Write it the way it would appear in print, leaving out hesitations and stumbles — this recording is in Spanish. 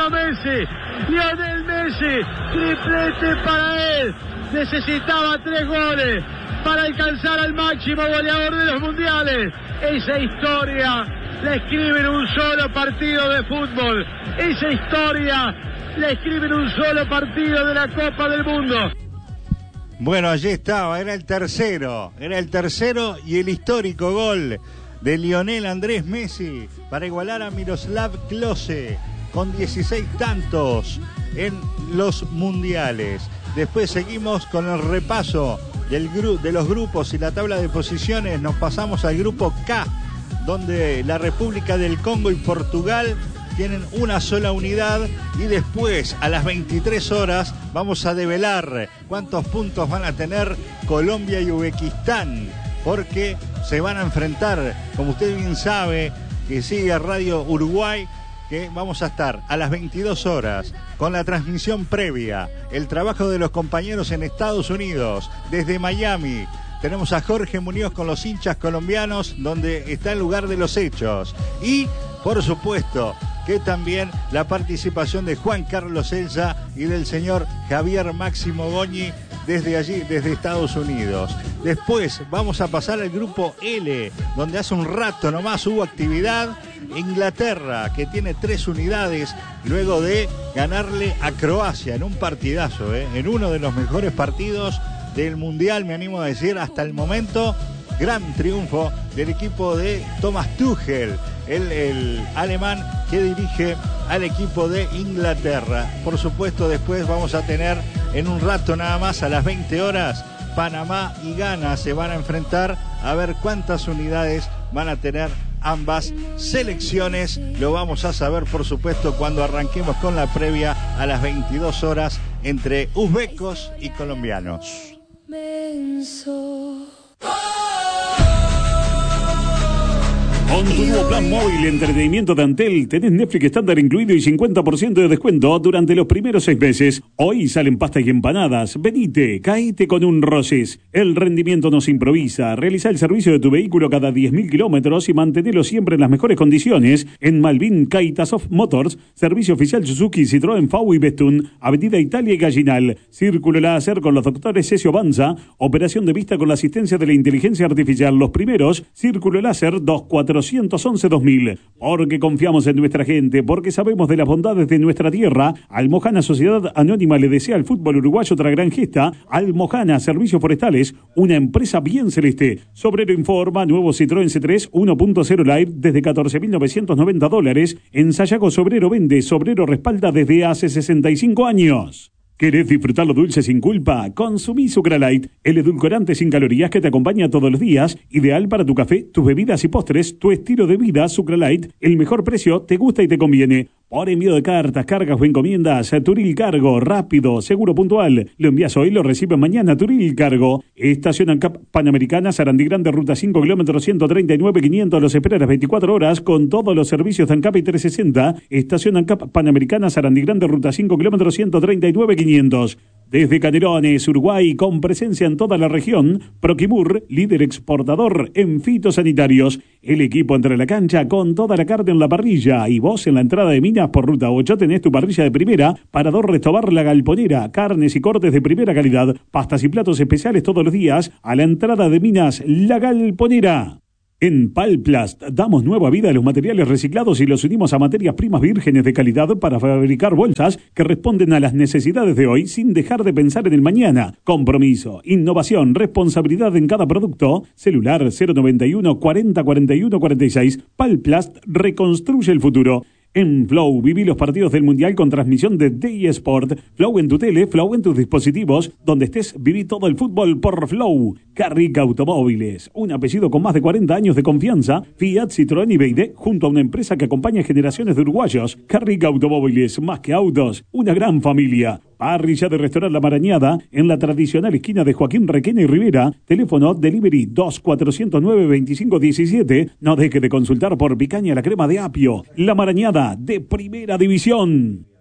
Leo Messi. Lionel Messi, triplete para él. Necesitaba 3 goles para alcanzar al máximo goleador de los mundiales. Esa historia la escribe en un solo partido de fútbol. Esa historia la escribe en un solo partido de la Copa del Mundo. Bueno, allí estaba, era el tercero y el histórico gol de Lionel Andrés Messi para igualar a Miroslav Klose con 16 tantos en los mundiales. Después seguimos con el repaso de los grupos y la tabla de posiciones. Nos pasamos al grupo K, donde la República del Congo y Portugal tienen una sola unidad, y después a las 23 horas vamos a develar cuántos puntos van a tener Colombia y Uzbekistán, porque se van a enfrentar, como usted bien sabe, que sigue Radio Uruguay, que vamos a estar a las 22 horas con la transmisión previa, el trabajo de los compañeros en Estados Unidos, desde Miami. Tenemos a Jorge Muñoz con los hinchas colombianos, donde está el lugar de los hechos. Y, por supuesto, que también la participación de Juan Carlos Elsa y del señor Javier Máximo Goñi desde allí, desde Estados Unidos. Después vamos a pasar al grupo L, donde hace un rato nomás hubo actividad. Inglaterra, que tiene 3 unidades luego de ganarle a Croacia en un partidazo, en uno de los mejores partidos del Mundial, me animo a decir, hasta el momento. Gran triunfo del equipo de Thomas Tuchel, el alemán que dirige al equipo de Inglaterra. Por supuesto, después vamos a tener en un rato nada más, a las 20 horas, Panamá y Ghana se van a enfrentar, a ver cuántas unidades van a tener ambas selecciones. Lo vamos a saber, por supuesto, cuando arranquemos con la previa a las 22 horas entre uzbecos y colombianos. Con tu nuevo plan móvil de entretenimiento de Antel, tenés Netflix estándar incluido y 50% de descuento durante los primeros 6 meses. Hoy salen pastas y empanadas. Venite, caíte con un Roses. El rendimiento no se improvisa. Realiza el servicio de tu vehículo cada 10.000 kilómetros y mantenelo siempre en las mejores condiciones. En Malvin, Kaitasov Motors, servicio oficial Suzuki, Citroën, FAW y Bestun, Avenida Italia y Gallinal. Círculo láser con los doctores Cesio Banza. Operación de vista con la asistencia de la inteligencia artificial. Los primeros, Círculo láser 2411-2000. Porque confiamos en nuestra gente, porque sabemos de las bondades de nuestra tierra. Almojana Sociedad Anónima le desea al fútbol uruguayo otra gran gesta. Almojana Servicios Forestales, una empresa bien celeste. Sobrero informa, nuevo Citroën C3 1.0 Live desde $14.990. En Sayago Sobrero vende, Sobrero respalda desde hace 65 años. ¿Querés disfrutar lo dulce sin culpa? Consumí Sucralite, el edulcorante sin calorías que te acompaña todos los días, ideal para tu café, tus bebidas y postres, tu estilo de vida. Sucralite, el mejor precio, te gusta y te conviene. Por envío de cartas, cargas o encomiendas, Turil Cargo, rápido, seguro, puntual. Lo envías hoy, lo recibes mañana. Turil Cargo. Estación ANCAP Panamericana, Sarandí Grande, ruta 5 kilómetros 139.500. Los esperas 24 horas con todos los servicios de ANCAP y 360. Estación ANCAP Panamericana, Sarandí Grande, ruta 5 kilómetros 139.500. Desde Canelones, Uruguay, con presencia en toda la región, Proquimur, líder exportador en fitosanitarios. El equipo entre la cancha con toda la carne en la parrilla. Y vos en la entrada de Minas por ruta 8 tenés tu parrilla de primera. Parador Restobar La Galponera, carnes y cortes de primera calidad. Pastas y platos especiales todos los días. A la entrada de Minas, La Galponera. En Palplast damos nueva vida a los materiales reciclados y los unimos a materias primas vírgenes de calidad para fabricar bolsas que responden a las necesidades de hoy sin dejar de pensar en el mañana. Compromiso, innovación, responsabilidad en cada producto. Celular 091 40 41 46. Palplast reconstruye el futuro. En Flow, viví los partidos del Mundial con transmisión de DI Sport. Flow en tu tele, Flow en tus dispositivos. Donde estés, viví todo el fútbol por Flow. Carrick Automóviles, un apellido con más de 40 años de confianza. Fiat, Citroën y BYD, junto a una empresa que acompaña a generaciones de uruguayos. Carrick Automóviles, más que autos, una gran familia. Parrilla de Restaurante La Marañada, en la tradicional esquina de Joaquín Requena y Rivera. Teléfono delivery 2409-2517. No deje de consultar por picaña la crema de apio. La Marañada, de primera división.